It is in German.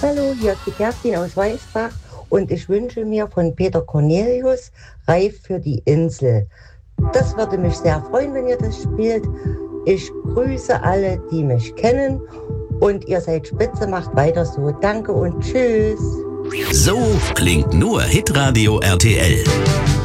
Hallo, hier ist die Kerstin aus Weißbach und ich wünsche mir von Peter Cornelius Reif für die Insel. Das würde mich sehr freuen, wenn ihr das spielt. Ich grüße alle, die mich kennen und ihr seid spitze, macht weiter so. Danke und tschüss. So klingt nur Hitradio RTL.